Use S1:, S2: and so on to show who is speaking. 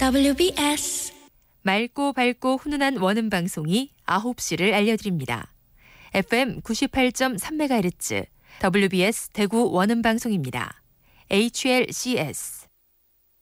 S1: WBS
S2: 맑고 밝고 훈훈한 원음 방송이 9시를 알려드립니다. FM 98.3MHz WBS 대구 원음 방송입니다. HLCS